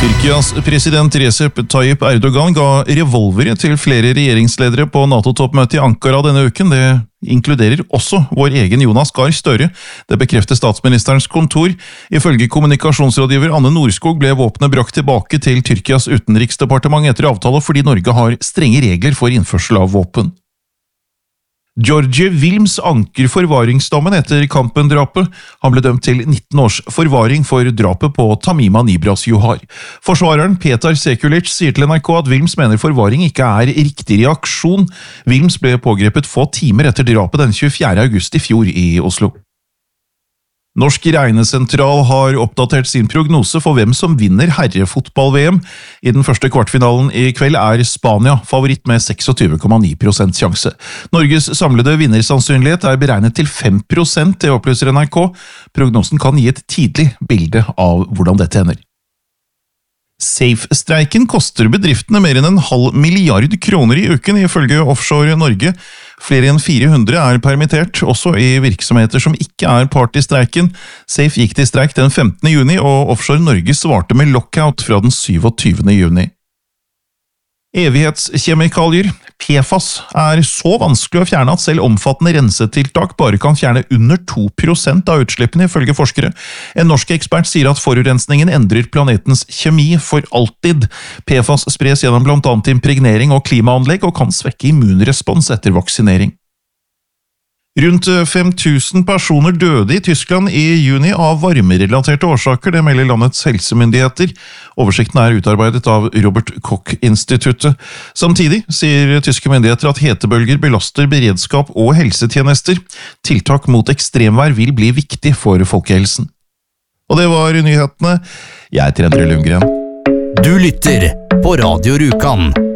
Tyrkias president Recep Tayyip Erdogan ga revolvere til flere regjeringsledere på NATO-toppmøtet i Ankara denne uken. Det inkluderer også vår egen Jonas Gahr Støre. Det bekrefter statsministerens kontor. Ifølge kommunikasjonsrådgiver Anne Nordskog ble våpenet brakt tilbake til Tyrkias utenriksdepartement etter avtale fordi Norge har strenge regler for innførsel av våpen. George Wilms anker forvaringsdommen etter Kampen-drapet. Han ble dømt til 19 års forvaring for drapet på Tamima Nibras Johar. Forsvareren Petar Sekulic sier til NRK at Wilms mener forvaring ikke er riktig reaksjon. Wilms ble pågrepet få timer etter drapet den 24. august i fjor i Oslo. Norsk regnesentral har oppdatert sin prognose for hvem som vinner herrefotball-VM. I den første kvartfinalen i kveld er Spania favoritt med 26,9% sjanse. Norges samlede vinnersannsynlighet er beregnet til 5%, det opplyser NRK. Prognosen kan gi et tidlig bilde av hvordan dette ender. Safe-streiken koster bedriftene mer enn 0,5 milliard kroner i uken, ifølge Offshore Norge. Flere enn 400 er permittert, også i virksomheter som ikke er part i streiken. Safe gikk til streik den 15. juni, og Offshore Norge svarte med lockout fra den 27. juni. Evighetskjemikalier, PFAS, er så vanskelig å fjerne at selv omfattende rensetiltak bare kan fjerne under 2% av utslippene, ifølge forskere. En norsk ekspert sier at forurensningen endrer planetens kjemi for alltid. PFAS spres gjennom blant annet impregnering og klimaanlegg og kan svekke immunrespons etter vaksinering. Rundt 5000 personer døde i Tyskland i juni av varmerelaterte årsaker, det melder landets helsemyndigheter. Oversikten er utarbeidet av Robert Koch-instituttet. Samtidig sier tyske myndigheter at hetebølger belaster beredskap og helsetjenester. Tiltak mot ekstremvær vil bli viktig for folkehelsen. Og det var nyhetene. Jeg heter Endre Lundgren. Du lytter på Radio Rjukan.